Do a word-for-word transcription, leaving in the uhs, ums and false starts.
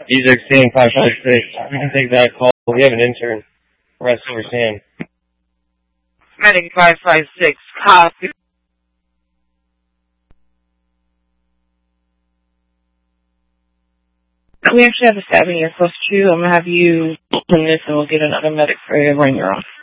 He's exceeding five five six. I'm going to take that call. We have an intern. Rest over Sam. Medic five five six, copy. We actually have a stabbing here close to you. I'm going to have you open this and we'll get another medic for you when you're off.